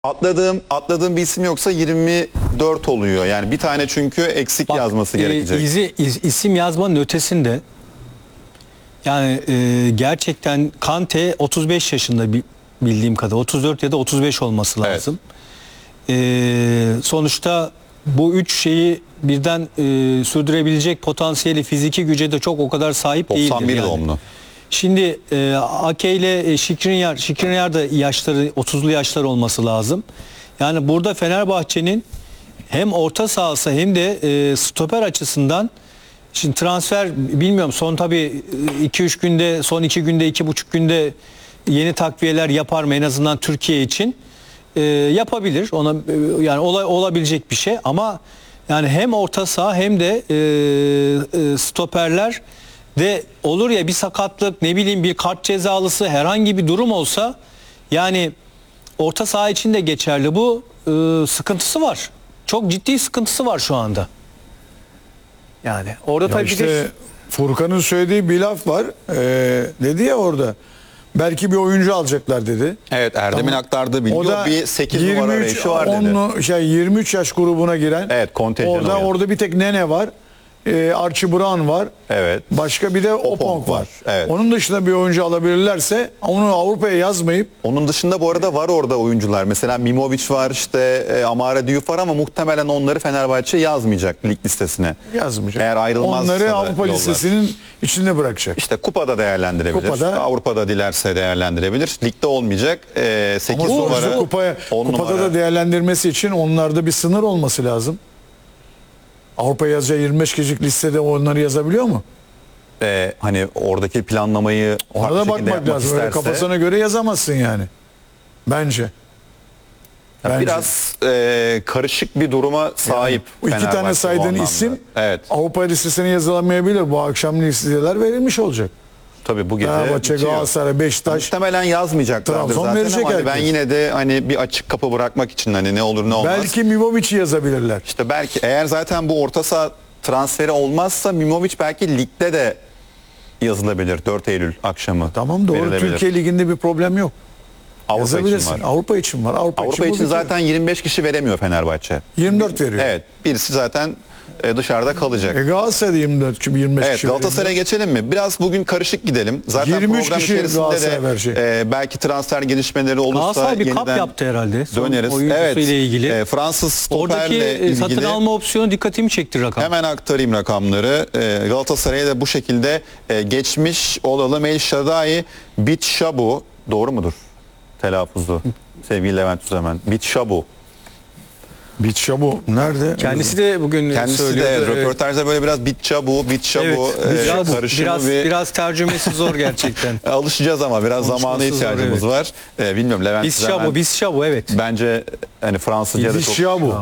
Atladığım bir isim yoksa 24 oluyor. Yani bir tane çünkü eksik yazması gerekecek. İsim yazmanın ötesinde yani gerçekten Kante 35 yaşında bildiğim kadar 34 ya da 35 olması lazım. Sonuçta bu üç şeyi birden sürdürebilecek potansiyeli, fiziki güce de çok o kadar sahip değildir. 91 yani. doğumlu. Şimdi Ake ile Skriniar da yaşları 30'lu yaşlar olması lazım. Yani burada Fenerbahçe'nin hem orta sahası hem de stoper açısından şimdi transfer bilmiyorum son tabii 2-3 günde son 2 günde 2,5 günde yeni takviyeler yapar mı en azından Türkiye için yapabilir. Ona yani olabilecek bir şey ama yani hem orta saha hem de stoperler de olur ya bir sakatlık ne bileyim bir kart cezalısı herhangi bir durum olsa yani orta saha için de geçerli bu sıkıntısı var. Çok ciddi sıkıntısı var şu anda. Yani orada Ya tabii işte Furkan'ın söylediği bir laf var. Dedi ya orada. Belki bir oyuncu alacaklar dedi. Evet, Erdem'in aktardığı bilgi O da bir 8 numara arayışı var dedi. 23 yaş grubuna giren. Evet, kontenjanı orada bir tek Nene var. Archie Brown var. Evet. Başka bir de Opong var. Evet. Onun dışında bir oyuncu alabilirlerse onu Avrupa'ya yazmayıp Onun dışında bu arada var orada oyuncular. Mesela Mimovic var, işte Amara Diouf var ama muhtemelen onları Fenerbahçe yazmayacak lig listesine. yazmayacak. Eğer ayrılmazsa onları da Avrupa yollar. listesinin içinde bırakacak. İşte kupada değerlendirebilir. Kupada. Avrupa'da dilerse değerlendirebilir. Ligde olmayacak. 8 Ama numara. sonuçta kupada da değerlendirmesi için onlarda bir sınır olması lazım. Avrupa yazacağı 25 kişilik listede onları yazabiliyor mu? Hani oradaki planlamayı Ona farklı da şekilde bakmak yapmak lazım. Öyle isterse, kafasına göre yazamazsın yani. Bence. biraz karışık bir duruma sahip. Bu iki Fenerbahçe tane bu saydığın anlamda. isim Evet. Avrupa listesine yazılamayabilir. Bu akşam listeler verilmiş olacak. Tabii bu gece Fenerbahçe, bitiyor. Galatasaray, Beşiktaş. Muhtemelen yazmayacaklardır Trabzon zaten verecek ama ben herkes. yine de hani bir açık kapı bırakmak için hani ne olur ne olmaz. Belki Mimovic'i yazabilirler. İşte belki eğer zaten bu orta saha transferi olmazsa Mimovic belki ligde de yazılabilir 4 Eylül akşamı. Tamam doğru. verilebilir. Türkiye Ligi'nde bir problem yok. Avrupa için Yazabilirsin. var. Avrupa için var. Avrupa bu için bitiyor. zaten 25 kişi veremiyor Fenerbahçe. 24 veriyor. Evet, birisi zaten dışarıda kalacak. Galatasaray'da 25 Evet, kişi Galatasaray'a geçelim mi? Biraz bugün karışık gidelim. Zaten 23 program kişi içerisinde Galatasaray verecek. de belki transfer gelişmeleri olursa Galatasaray bir kap yeniden yaptı herhalde. Son döneriz. oyuncusu Evet, ile ilgili. Fransız stoperle Oradaki satın ilgili alma opsiyonu dikkatimi çekti rakam. hemen aktarayım rakamları. Galatasaray'a da bu şekilde geçmiş olalım. El Shaddai Bitshabu, doğru mudur telaffuzu? Sevgili Levent Üzemen. Bitshabu. Bitshabu nerede? Kendisi de bugün Kendisi de söylüyordu. röportajda böyle biraz Bitshabu Evet, karışımı biraz tercümesi zor gerçekten. alışacağız ama biraz Konuşması zamana zor, ihtiyacımız var. Bilmiyorum Levent Üzemen, Bitshabu evet. bence hani Fransızca da çok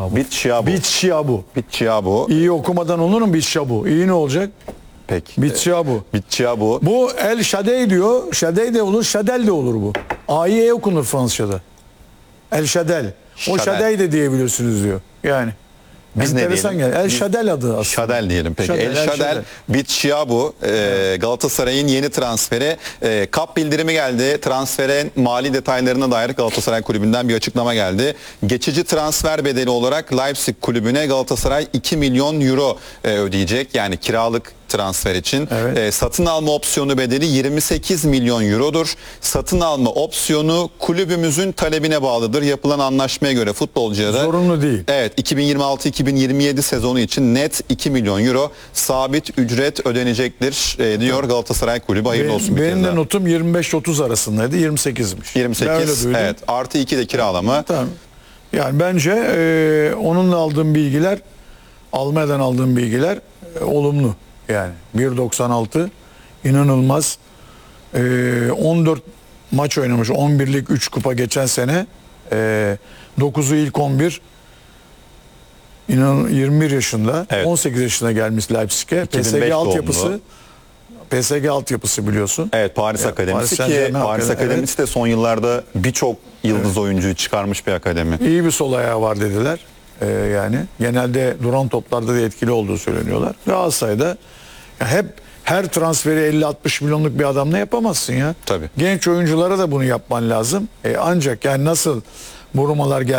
Bitshabu. Bitshabu. İyi okumadan olur mu Bitshabu? İyi ne olacak? Peki. Bitshabu. Bitshabu. Bu El Shaddai diyor. Shaddai de olur, Şadel de olur bu. A'yı E okunur Fransızca'da. El Şadel. O Şadel. Shaddai de diyebilirsiniz diyor. Yani. Biz ne enteresan diyelim? geldi. El Biz- Şadel adı aslında. Şadel diyelim peki. Şadel, El El Şadel Şadel. Bitshabu Galatasaray'ın yeni transferi. Kap bildirimi geldi. Transferin mali detaylarına dair Galatasaray Kulübü'nden bir açıklama geldi. Geçici transfer bedeli olarak Leipzig Kulübü'ne Galatasaray 2 milyon euro ödeyecek. Yani kiralık transfer için. Evet. Satın alma opsiyonu bedeli 28 milyon eurodur. Satın alma opsiyonu kulübümüzün talebine bağlıdır. Yapılan anlaşmaya göre futbolcuya da Zorunlu değil. evet 2026-2027 sezonu için net 2 milyon euro sabit ücret ödenecektir diyor Galatasaray Kulübü. Hayırlı olsun bir Benim kez de daha. notum 25-30 arasındaydı. 28'miş. 28 Ben öyle duydum. evet artı 2 de kiralama. Tamam. Yani bence onunla aldığım bilgiler, Almanya'dan aldığım bilgiler olumlu. Yani 1.96 inanılmaz. 14 maç oynamış. 11'lik 3 kupa geçen sene. 9'u ilk 11. 21 yaşında. Evet. 18 yaşına gelmiş Leipzig'e. 2005 PSG altyapısı. doğumlu. PSG altyapısı biliyorsun. Evet Paris Akademisi Paris ki Saint-Germain Paris Akademi, Akademisi de son yıllarda birçok yıldız oyuncuyu çıkarmış bir akademi. İyi bir sol ayağı var dediler. Yani genelde duran toplarda da etkili olduğu söyleniyorlar. Galatasaray'da hep her transferi 50-60 milyonluk bir adamla yapamazsın ya. Tabii. Genç oyunculara da bunu yapman lazım. Ancak yani nasıl Burmalar